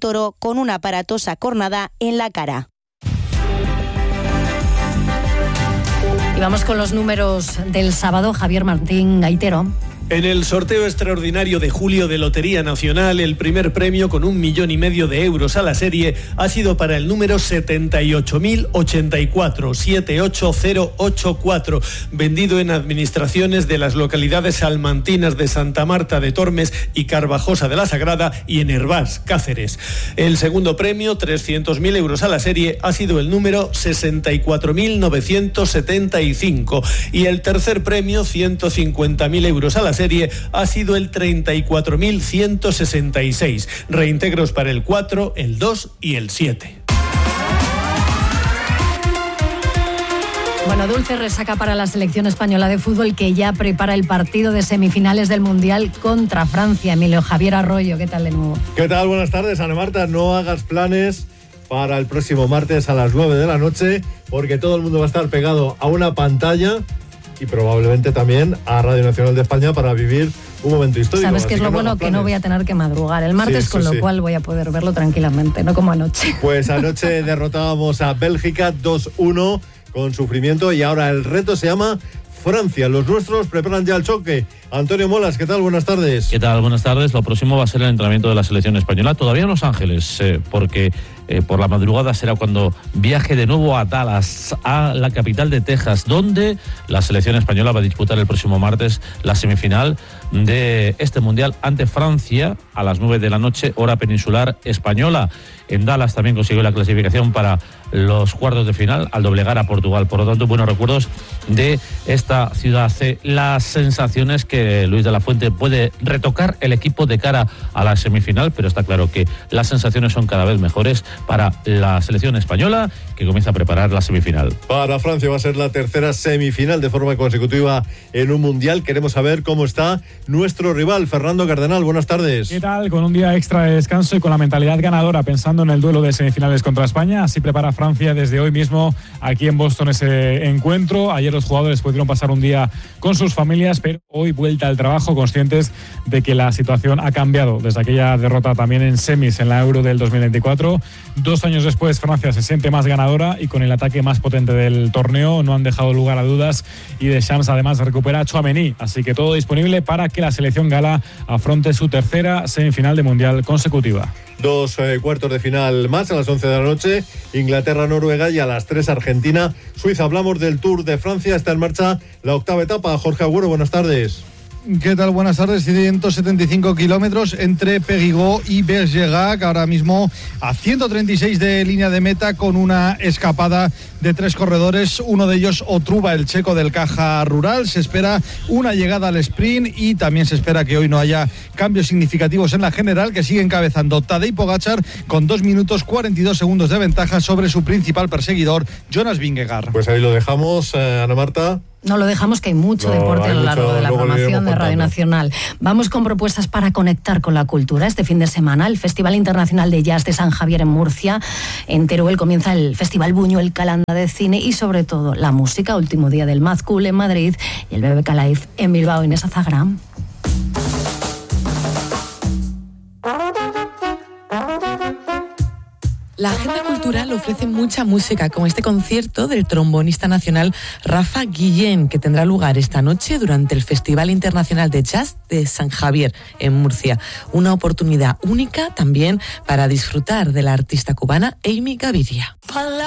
toro con una aparatosa cornada en la cara. Y vamos con los números del sábado. Javier Martín Gaitero. En el sorteo extraordinario de julio de Lotería Nacional, el primer premio con un millón y medio de euros a la serie ha sido para el número setenta y ocho mil ochenta y cuatro, siete ocho cero ocho cuatro, vendido en administraciones de las localidades salmantinas de Santa Marta de Tormes y Carvajosa de la Sagrada y en Hervás, Cáceres. El segundo premio, trescientos mil euros a la serie, ha sido el número sesenta y cuatro mil novecientos setenta y cinco y el tercer premio, ciento cincuenta mil euros a la serie, ha sido el treinta y cuatro mil ciento sesenta y seis. Reintegros para el cuatro, el dos y el siete. Bueno, dulce resaca para la selección española de fútbol, que ya prepara el partido de semifinales del Mundial contra Francia. Emilio Javier Arroyo, ¿qué tal de nuevo? ¿Qué tal? Buenas tardes, Ana Marta. No hagas planes para el próximo martes a las nueve de la noche, porque todo el mundo va a estar pegado a una pantalla y probablemente también a Radio Nacional de España para vivir un momento histórico. ¿Sabes qué es lo bueno? Que no voy a tener que madrugar el martes, sí, con lo sí. cual voy a poder verlo tranquilamente, no como anoche. Pues anoche derrotábamos a Bélgica dos uno con sufrimiento y ahora el reto se llama Francia. Los nuestros preparan ya el choque. Antonio Molas, ¿qué tal? Buenas tardes. ¿Qué tal? Buenas tardes. Lo próximo va a ser el entrenamiento de la selección española, todavía en Los Ángeles, eh, porque eh, por la madrugada será cuando viaje de nuevo a Dallas, a la capital de Texas, donde la selección española va a disputar el próximo martes la semifinal de este Mundial ante Francia a las nueve de la noche, hora peninsular española. En Dallas también consiguió la clasificación para los cuartos de final al doblegar a Portugal. Por lo tanto, buenos recuerdos de esta ciudad C. Las sensaciones que Luis de la Fuente puede retocar el equipo de cara a la semifinal, pero está claro que las sensaciones son cada vez mejores para la selección española, que comienza a preparar la semifinal. Para Francia va a ser la tercera semifinal de forma consecutiva en un Mundial. Queremos saber cómo está nuestro rival, Fernando Cardenal. Buenas tardes. ¿Qué tal? Con un día extra de descanso y con la mentalidad ganadora, pensando en el duelo de semifinales contra España. Así prepara Francia desde hoy mismo aquí en Boston ese encuentro. Ayer los jugadores pudieron pasar un día con sus familias, pero hoy vuelta al trabajo, conscientes de que la situación ha cambiado desde aquella derrota también en semis en la Euro del dos mil veinticuatro. Dos años después, Francia se siente más ganadora y con el ataque más potente del torneo. No han dejado lugar a dudas y Deschamps además recupera a Tchouaméni. Así que todo disponible para que la selección gala afronte su tercera semifinal de Mundial consecutiva. Dos eh, cuartos de final más a las once de la noche, Inglaterra-Noruega, y a las tres Argentina-Suiza. Hablamos del Tour de Francia, está en marcha la octava etapa. Jorge Agüero, buenas tardes. ¿Qué tal? Buenas tardes. ciento setenta y cinco kilómetros entre Périgueux y Bergerac, ahora mismo a ciento treinta y seis de línea de meta, con una escapada de tres corredores, uno de ellos Otruba, el checo del Caja Rural. Se espera una llegada al sprint y también se espera que hoy no haya cambios significativos en la general, que sigue encabezando Tadej Pogačar con dos minutos cuarenta y dos segundos de ventaja sobre su principal perseguidor, Jonas Vingegaard. Pues ahí lo dejamos, eh, Ana Marta. No lo dejamos, que hay mucho no, deporte hay a lo largo mucho, de la programación de Radio Nacional. Vamos con propuestas para conectar con la cultura. Este fin de semana, el Festival Internacional de Jazz de San Javier en Murcia. En Teruel comienza el Festival Buñuel Calanda de Cine y, sobre todo, la música. Último día del Mad Cool en Madrid y el B B K Live en Bilbao. Inés Azagram. La agenda cultural ofrece mucha música, como este concierto del trombonista nacional Rafa Guillén, que tendrá lugar esta noche durante el Festival Internacional de Jazz de San Javier, en Murcia. Una oportunidad única también para disfrutar de la artista cubana Amy Gaviria.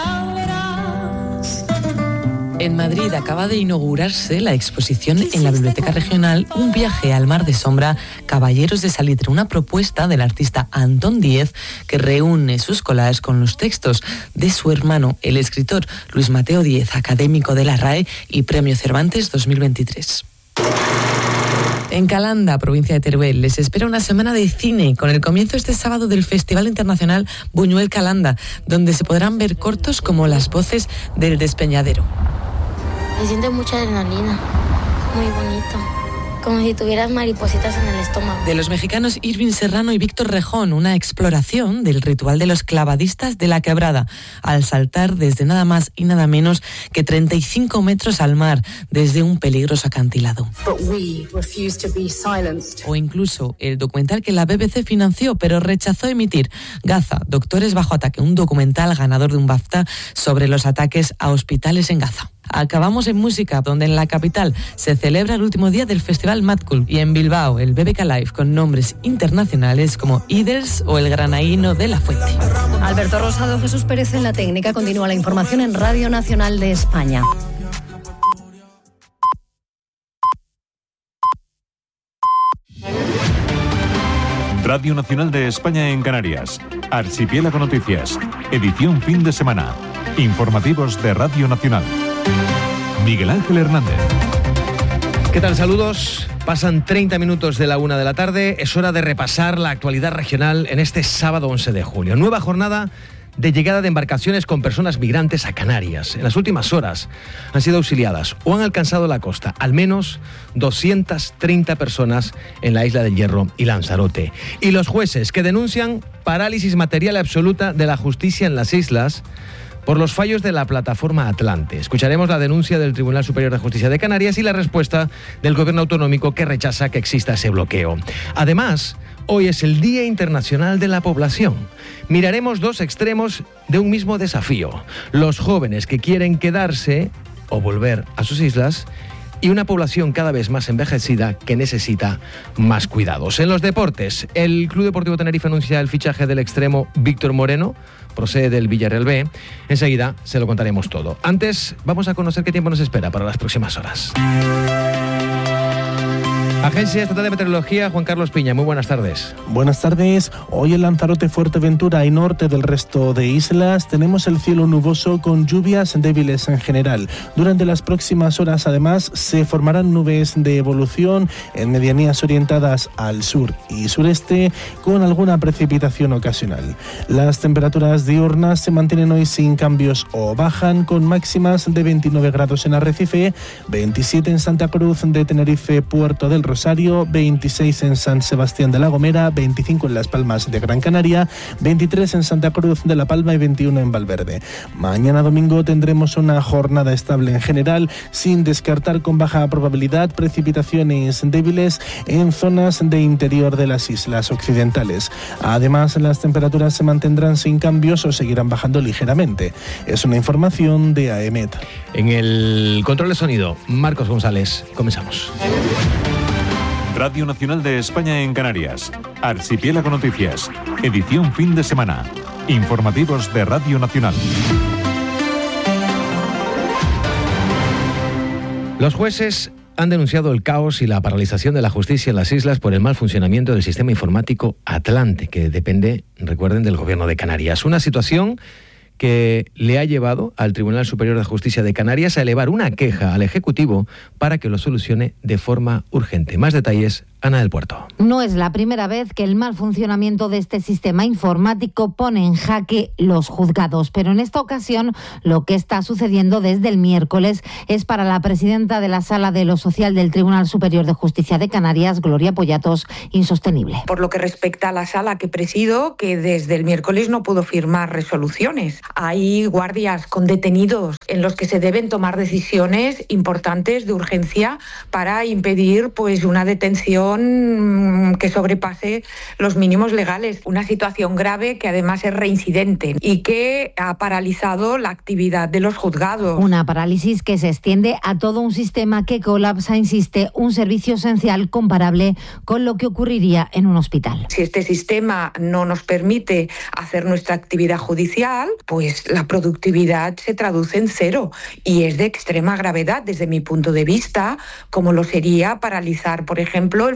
En Madrid acaba de inaugurarse la exposición en la Biblioteca Regional Un viaje al mar de sombra, Caballeros de Salitre, una propuesta del artista Antón Díez, que reúne sus collages con los textos de su hermano, el escritor Luis Mateo Díez, académico de la R A E y Premio Cervantes dos mil veintitrés. En Calanda, provincia de Teruel, les espera una semana de cine con el comienzo este sábado del Festival Internacional Buñuel Calanda, donde se podrán ver cortos como Las voces del despeñadero. Se siente mucha adrenalina, muy bonito, como si tuvieras maripositas en el estómago. De los mexicanos Irving Serrano y Víctor Rejón, una exploración del ritual de los clavadistas de la Quebrada, al saltar desde nada más y nada menos que treinta y cinco metros al mar, desde un peligroso acantilado. O incluso el documental que la B B C financió, pero rechazó emitir, Gaza, Doctores bajo ataque, un documental ganador de un BAFTA sobre los ataques a hospitales en Gaza. Acabamos en música, donde en la capital se celebra el último día del Festival Mad Cool y en Bilbao el B B K Live con nombres internacionales como Iders o el Granaíno de la Fuente. Alberto Rosado, Jesús Pérez en la técnica. Continúa la información en Radio Nacional de España. Radio Nacional de España en Canarias. Archipiélago Noticias. Edición fin de semana. Informativos de Radio Nacional. Miguel Ángel Hernández. ¿Qué tal? Saludos. Pasan treinta minutos de la una de la tarde. Es hora de repasar la actualidad regional en este sábado once de julio. Nueva jornada de llegada de embarcaciones con personas migrantes a Canarias. En las últimas horas han sido auxiliadas o han alcanzado la costa al menos doscientas treinta personas en la Isla del Hierro y Lanzarote. Y los jueces que denuncian parálisis material absoluta de la justicia en las islas por los fallos de la plataforma Atlante. Escucharemos la denuncia del Tribunal Superior de Justicia de Canarias y la respuesta del Gobierno autonómico que rechaza que exista ese bloqueo. Además, hoy es el Día Internacional de la Población. Miraremos dos extremos de un mismo desafío. Los jóvenes que quieren quedarse o volver a sus islas y una población cada vez más envejecida que necesita más cuidados. En los deportes, el Club Deportivo Tenerife anuncia el fichaje del extremo Víctor Moreno, procede del Villarreal B. Enseguida se lo contaremos todo. Antes, vamos a conocer qué tiempo nos espera para las próximas horas. Agencia Estatal de Meteorología, Juan Carlos Piña, muy buenas tardes. Buenas tardes. Hoy en Lanzarote, Fuerteventura y norte del resto de islas tenemos el cielo nuboso con lluvias débiles en general. Durante las próximas horas, además, se formarán nubes de evolución en medianías orientadas al sur y sureste con alguna precipitación ocasional. Las temperaturas diurnas se mantienen hoy sin cambios o bajan con máximas de veintinueve grados en Arrecife, veintisiete en Santa Cruz de Tenerife, Puerto del Rosario, veintiséis en San Sebastián de la Gomera, veinticinco en Las Palmas de Gran Canaria, veintitrés en Santa Cruz de la Palma y veintiuno en Valverde. Mañana domingo tendremos una jornada estable en general, sin descartar con baja probabilidad precipitaciones débiles en zonas de interior de las islas occidentales. Además, las temperaturas se mantendrán sin cambios o seguirán bajando ligeramente. Es una información de A E M E T. En el control de sonido, Marcos González. Comenzamos. Radio Nacional de España en Canarias. Archipiélago Noticias. Edición fin de semana. Informativos de Radio Nacional. Los jueces han denunciado el caos y la paralización de la justicia en las islas por el mal funcionamiento del sistema informático Atlante, que depende, recuerden, del Gobierno de Canarias. Una situación que le ha llevado al Tribunal Superior de Justicia de Canarias a elevar una queja al Ejecutivo para que lo solucione de forma urgente. Más detalles, Ana del Puerto. No es la primera vez que el mal funcionamiento de este sistema informático pone en jaque los juzgados, pero en esta ocasión lo que está sucediendo desde el miércoles es para la presidenta de la Sala de lo Social del Tribunal Superior de Justicia de Canarias, Gloria Pollatos, insostenible. Por lo que respecta a la sala que presido, que desde el miércoles no pudo firmar resoluciones. Hay guardias con detenidos en los que se deben tomar decisiones importantes de urgencia para impedir pues una detención que sobrepase los mínimos legales. Una situación grave que además es reincidente y que ha paralizado la actividad de los juzgados. Una parálisis que se extiende a todo un sistema que colapsa, insiste, un servicio esencial comparable con lo que ocurriría en un hospital. Si este sistema no nos permite hacer nuestra actividad judicial, pues la productividad se traduce en cero y es de extrema gravedad desde mi punto de vista, como lo sería paralizar, por ejemplo, el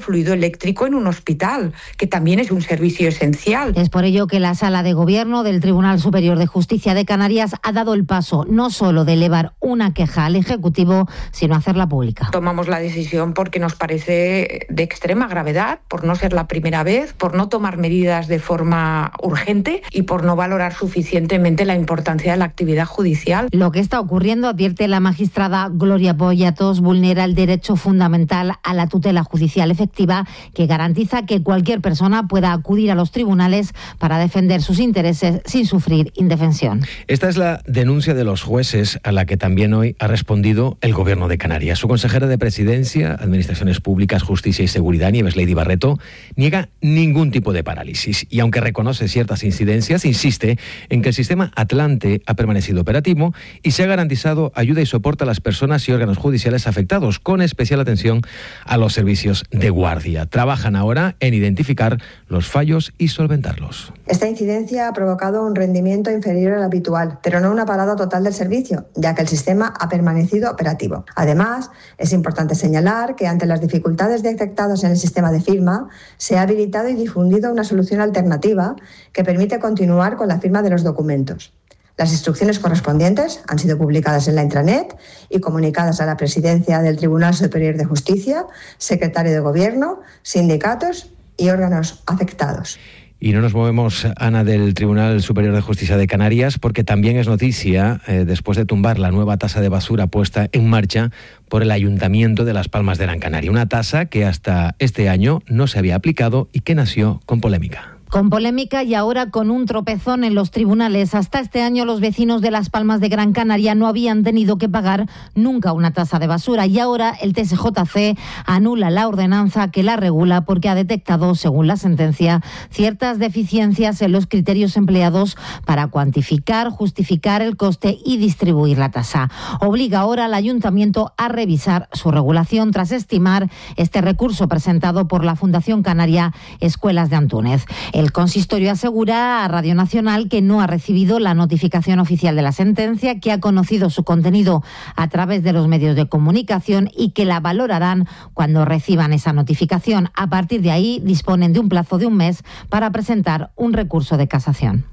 fluido eléctrico en un hospital, que también es un servicio esencial. Es por ello que la Sala de Gobierno del Tribunal Superior de Justicia de Canarias ha dado el paso no solo de elevar una queja al Ejecutivo, sino hacerla pública. Tomamos la decisión porque nos parece de extrema gravedad, por no ser la primera vez, por no tomar medidas de forma urgente y por no valorar suficientemente la importancia de la actividad judicial. Lo que está ocurriendo, advierte la magistrada Gloria Boyatos, vulnera el derecho fundamental a la tutela judicial efectiva, que garantiza que cualquier persona pueda acudir a los tribunales para defender sus intereses sin sufrir indefensión. Esta es la denuncia de los jueces a la que también hoy ha respondido el Gobierno de Canarias. Su consejera de Presidencia, Administraciones Públicas, Justicia y Seguridad, Nieves Lady Barreto, niega ningún tipo de parálisis y, aunque reconoce ciertas incidencias, insiste en que el sistema Atlante ha permanecido operativo y se ha garantizado ayuda y soporte a las personas y órganos judiciales afectados, con especial atención a los servicios de guardia. Trabajan ahora en identificar los fallos y solventarlos. Esta incidencia ha provocado un rendimiento inferior al habitual, pero no una parada total del servicio, ya que el sistema ha permanecido operativo. Además, es importante señalar que ante las dificultades detectadas en el sistema de firma, se ha habilitado y difundido una solución alternativa que permite continuar con la firma de los documentos. Las instrucciones correspondientes han sido publicadas en la intranet y comunicadas a la Presidencia del Tribunal Superior de Justicia, Secretario de Gobierno, sindicatos y órganos afectados. Y no nos movemos, Ana, del Tribunal Superior de Justicia de Canarias, porque también es noticia, eh, después de tumbar la nueva tasa de basura puesta en marcha por el Ayuntamiento de Las Palmas de Gran Canaria. Una tasa que hasta este año no se había aplicado y que nació con polémica. Con polémica y ahora con un tropezón en los tribunales. Hasta este año los vecinos de Las Palmas de Gran Canaria no habían tenido que pagar nunca una tasa de basura y ahora el T S J C anula la ordenanza que la regula porque ha detectado, según la sentencia, ciertas deficiencias en los criterios empleados para cuantificar, justificar el coste y distribuir la tasa. Obliga ahora al Ayuntamiento a revisar su regulación tras estimar este recurso presentado por la Fundación Canaria Escuelas de Antúnez. El consistorio asegura a Radio Nacional que no ha recibido la notificación oficial de la sentencia, que ha conocido su contenido a través de los medios de comunicación y que la valorarán cuando reciban esa notificación. A partir de ahí disponen de un plazo de un mes para presentar un recurso de casación.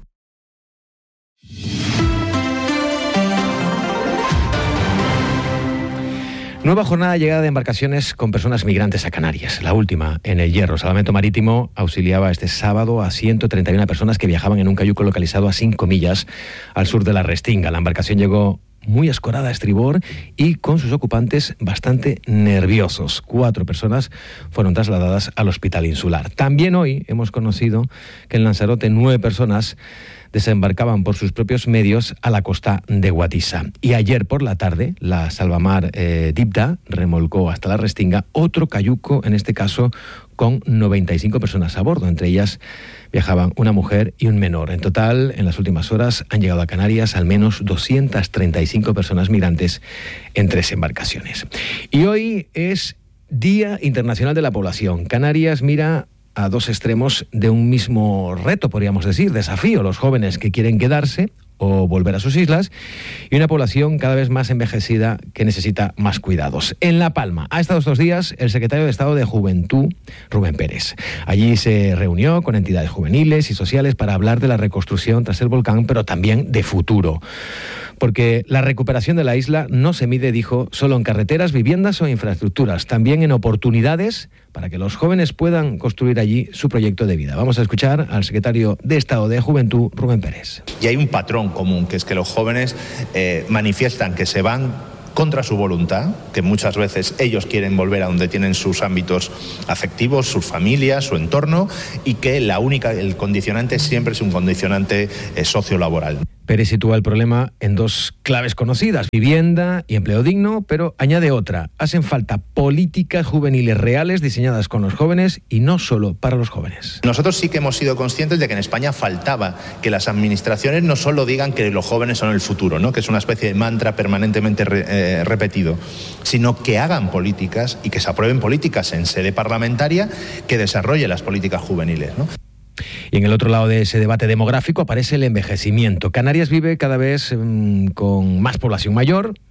Nueva jornada de llegada de embarcaciones con personas migrantes a Canarias. La última en el Hierro. Salvamento Marítimo auxiliaba este sábado a ciento treinta y una personas que viajaban en un cayuco localizado a cinco millas al sur de la Restinga. La embarcación llegó muy escorada a estribor y con sus ocupantes bastante nerviosos. Cuatro personas fueron trasladadas al hospital insular. También hoy hemos conocido que en Lanzarote nueve personas desembarcaban por sus propios medios a la costa de Guatisa. Y ayer por la tarde, la Salvamar eh, Dibda remolcó hasta la Restinga otro cayuco, en este caso con noventa y cinco personas a bordo. Entre ellas viajaban una mujer y un menor. En total, en las últimas horas han llegado a Canarias al menos doscientas treinta y cinco personas migrantes en tres embarcaciones. Y hoy es Día Internacional de la Población. Canarias mira a dos extremos de un mismo reto, podríamos decir, desafío: los jóvenes que quieren quedarse o volver a sus islas, y una población cada vez más envejecida que necesita más cuidados. En La Palma ha estado estos días el secretario de Estado de Juventud, Rubén Pérez. Allí se reunió con entidades juveniles y sociales para hablar de la reconstrucción tras el volcán, pero también de futuro. Porque la recuperación de la isla no se mide, dijo, solo en carreteras, viviendas o infraestructuras, también en oportunidades para que los jóvenes puedan construir allí su proyecto de vida. Vamos a escuchar al secretario de Estado de Juventud, Rubén Pérez. Y hay un patrón común, que es que los jóvenes eh, manifiestan que se van contra su voluntad, que muchas veces ellos quieren volver a donde tienen sus ámbitos afectivos, sus familias, su entorno, y que la única, el condicionante siempre es un condicionante eh, sociolaboral. Pérez sitúa el problema en dos claves conocidas: vivienda y empleo digno, pero añade otra: hacen falta políticas juveniles reales diseñadas con los jóvenes y no solo para los jóvenes. Nosotros sí que hemos sido conscientes de que en España faltaba que las administraciones no solo digan que los jóvenes son el futuro, ¿no?, que es una especie de mantra permanentemente re, eh, repetido, sino que hagan políticas y que se aprueben políticas en sede parlamentaria que desarrolle las políticas juveniles, ¿no? Y en el otro lado de ese debate demográfico aparece el envejecimiento. Canarias vive cada vez mmm, con más población mayor,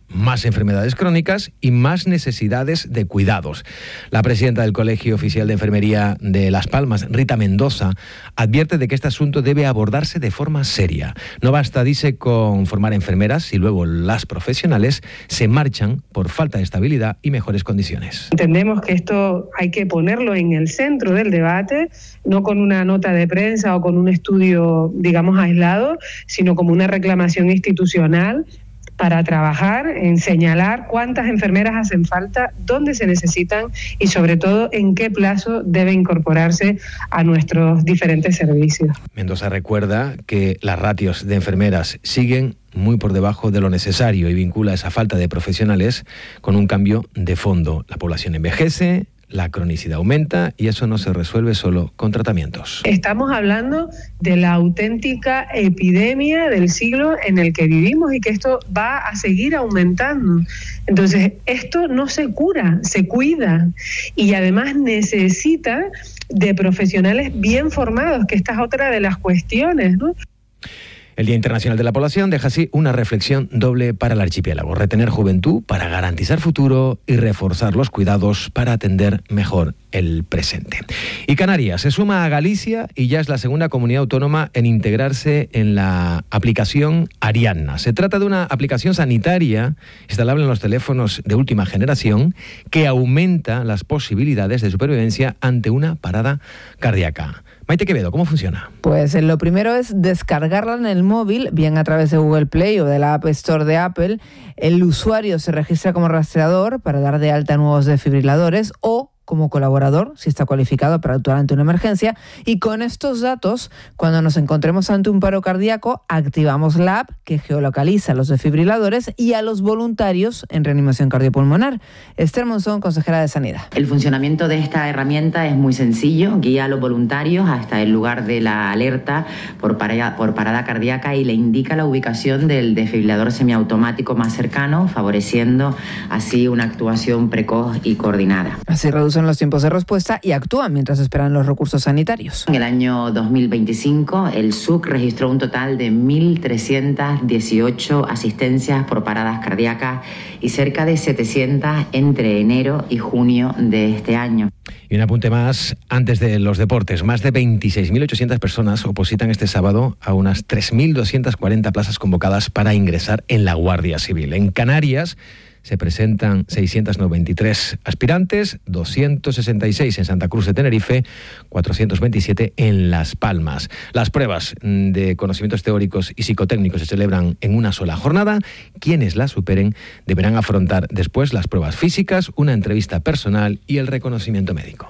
más enfermedades crónicas y más necesidades de cuidados. La presidenta del Colegio Oficial de Enfermería de Las Palmas, Rita Mendoza, advierte de que este asunto debe abordarse de forma seria. No basta, dice, con formar enfermeras y luego las profesionales se marchan por falta de estabilidad y mejores condiciones. Entendemos que esto hay que ponerlo en el centro del debate, no con una nota de prensa o con un estudio, digamos, aislado, sino como una reclamación institucional para trabajar en señalar cuántas enfermeras hacen falta, dónde se necesitan y sobre todo en qué plazo debe incorporarse a nuestros diferentes servicios. Mendoza recuerda que las ratios de enfermeras siguen muy por debajo de lo necesario y vincula esa falta de profesionales con un cambio de fondo. La población envejece, la cronicidad aumenta y eso no se resuelve solo con tratamientos. Estamos hablando de la auténtica epidemia del siglo en el que vivimos y que esto va a seguir aumentando. Entonces, esto no se cura, se cuida y además necesita de profesionales bien formados, que esta es otra de las cuestiones, ¿no? El Día Internacional de la Población deja así una reflexión doble para el archipiélago. Retener juventud para garantizar futuro y reforzar los cuidados para atender mejor el presente. Y Canarias se suma a Galicia y ya es la segunda comunidad autónoma en integrarse en la aplicación Ariadna. Se trata de una aplicación sanitaria instalable en los teléfonos de última generación que aumenta las posibilidades de supervivencia ante una parada cardíaca. Maite Quevedo, ¿cómo funciona? Pues lo primero es descargarla en el móvil, bien a través de Google Play o de la App Store de Apple. El usuario se registra como rastreador para dar de alta nuevos desfibriladores o como colaborador, si está cualificado para actuar ante una emergencia, y con estos datos, cuando nos encontremos ante un paro cardíaco, activamos la app que geolocaliza los desfibriladores y a los voluntarios en reanimación cardiopulmonar. Esther Monzón, consejera de Sanidad. El funcionamiento de esta herramienta es muy sencillo, guía a los voluntarios hasta el lugar de la alerta por parada, por parada cardíaca y le indica la ubicación del desfibrilador semiautomático más cercano, favoreciendo así una actuación precoz y coordinada. Así reduce los tiempos de respuesta y actúan mientras esperan los recursos sanitarios. En el año dos mil veinticinco, el S U C registró un total de mil trescientas dieciocho asistencias por paradas cardíacas y cerca de setecientas entre enero y junio de este año. Y un apunte más antes de los deportes. Más de veintiséis mil ochocientas personas opositan este sábado a unas tres mil doscientas cuarenta plazas convocadas para ingresar en la Guardia Civil. En Canarias se presentan seiscientos noventa y tres aspirantes, doscientos sesenta y seis en Santa Cruz de Tenerife, cuatrocientos veintisiete en Las Palmas. Las pruebas de conocimientos teóricos y psicotécnicos se celebran en una sola jornada. Quienes las superen deberán afrontar después las pruebas físicas, una entrevista personal y el reconocimiento médico.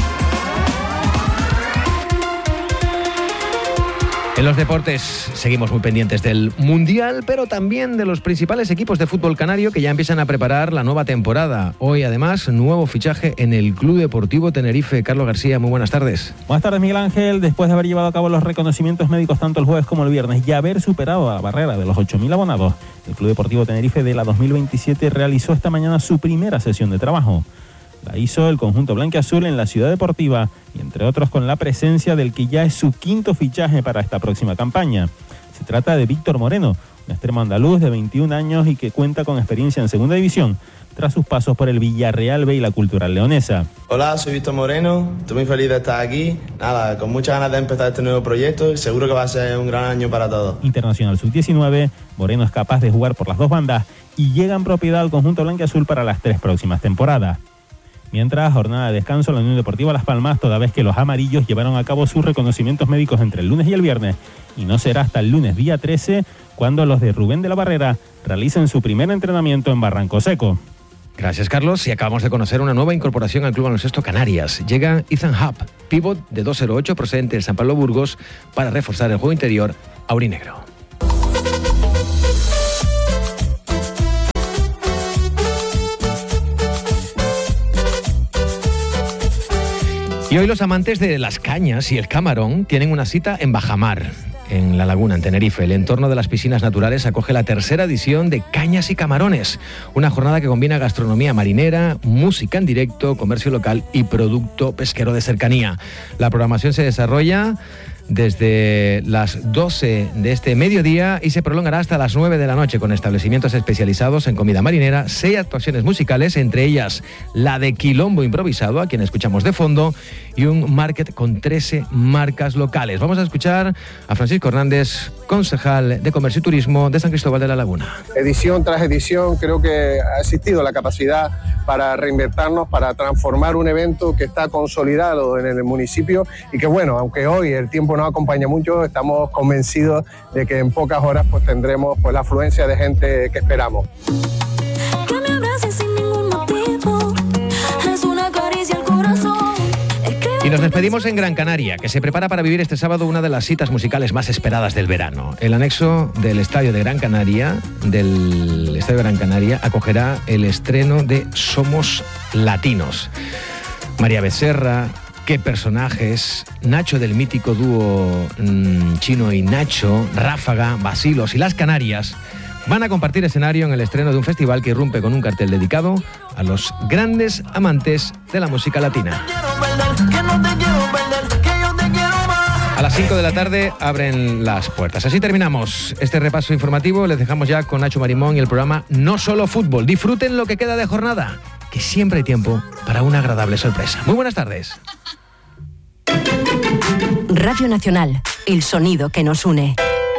En los deportes seguimos muy pendientes del Mundial, pero también de los principales equipos de fútbol canario que ya empiezan a preparar la nueva temporada. Hoy, además, nuevo fichaje en el Club Deportivo Tenerife. Carlos García, muy buenas tardes. Buenas tardes, Miguel Ángel. Después de haber llevado a cabo los reconocimientos médicos tanto el jueves como el viernes y haber superado la barrera de los ocho mil abonados, el Club Deportivo Tenerife de la dos mil veintisiete realizó esta mañana su primera sesión de trabajo. La hizo el conjunto blanquiazul en la Ciudad Deportiva y entre otros con la presencia del que ya es su quinto fichaje para esta próxima campaña. Se trata de Víctor Moreno, un extremo andaluz de veintiún años y que cuenta con experiencia en Segunda División tras sus pasos por el Villarreal B y la Cultural Leonesa. Hola, soy Víctor Moreno, estoy muy feliz de estar aquí, nada, con muchas ganas de empezar este nuevo proyecto y seguro que va a ser un gran año para todos. Internacional sub diecinueve, Moreno es capaz de jugar por las dos bandas y llega en propiedad al conjunto blanquiazul para las tres próximas temporadas. Mientras, jornada de descanso en la Unión Deportiva Las Palmas, toda vez que los amarillos llevaron a cabo sus reconocimientos médicos entre el lunes y el viernes, y no será hasta el lunes día trece cuando los de Rubén de la Barrera realicen su primer entrenamiento en Barranco Seco. Gracias, Carlos. Y acabamos de conocer una nueva incorporación al Club Baloncesto Canarias. Llega Ethan Hub, pívot de dos cero ocho procedente del San Pablo Burgos, para reforzar el juego interior aurinegro. Y hoy los amantes de las cañas y el camarón tienen una cita en Bajamar, en La Laguna, en Tenerife. El entorno de las piscinas naturales acoge la tercera edición de Cañas y Camarones, una jornada que combina gastronomía marinera, música en directo, comercio local y producto pesquero de cercanía. La programación se desarrolla desde las doce de este mediodía y se prolongará hasta las nueve de la noche con establecimientos especializados en comida marinera, seis actuaciones musicales, entre ellas la de Quilombo Improvisado, a quien escuchamos de fondo, y un market con trece marcas locales. Vamos a escuchar a Francisco Hernández, concejal de Comercio y Turismo de San Cristóbal de la Laguna. Edición tras edición creo que ha existido la capacidad para reinventarnos, para transformar un evento que está consolidado en el municipio y que, bueno, aunque hoy el tiempo no acompaña mucho, estamos convencidos de que en pocas horas pues tendremos pues la afluencia de gente que esperamos. Y nos despedimos en Gran Canaria, que se prepara para vivir este sábado una de las citas musicales más esperadas del verano. El anexo del Estadio de Gran Canaria, del Estadio de Gran Canaria, acogerá el estreno de Somos Latinos. María Becerra, qué personajes, Nacho del mítico dúo mmm, Chino y Nacho, Ráfaga, Basilos y Las Canarias van a compartir escenario en el estreno de un festival que irrumpe con un cartel dedicado a los grandes amantes de la música latina. A las cinco de la tarde abren las puertas. Así terminamos este repaso informativo. Les dejamos ya con Nacho Marimón y el programa No Solo Fútbol. Disfruten lo que queda de jornada, que siempre hay tiempo para una agradable sorpresa. Muy buenas tardes. Radio Nacional, el sonido que nos une.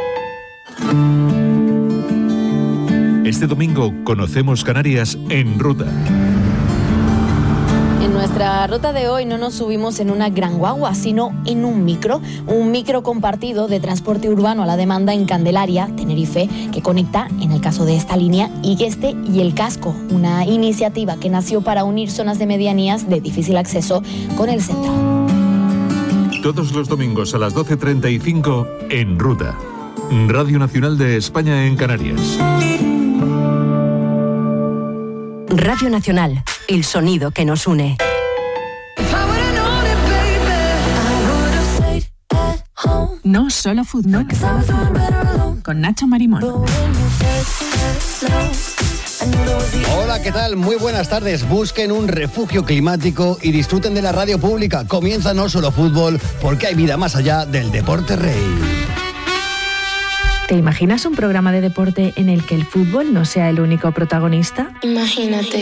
Este domingo conocemos Canarias en ruta. En nuestra ruta de hoy no nos subimos en una gran guagua, sino en un micro, un micro compartido de transporte urbano a la demanda en Candelaria, Tenerife, que conecta, en el caso de esta línea, Igueste y El Casco, una iniciativa que nació para unir zonas de medianías de difícil acceso con el centro. Todos los domingos a las doce treinta y cinco en ruta. Radio Nacional de España en Canarias. Radio Nacional, el sonido que nos une. No Solo Fútbol, con Nacho Marimón. Hola, ¿qué tal? Muy buenas tardes. Busquen un refugio climático y disfruten de la radio pública. Comienza No Solo Fútbol, porque hay vida más allá del deporte rey. ¿Te imaginas un programa de deporte en el que el fútbol no sea el único protagonista? Imagínate.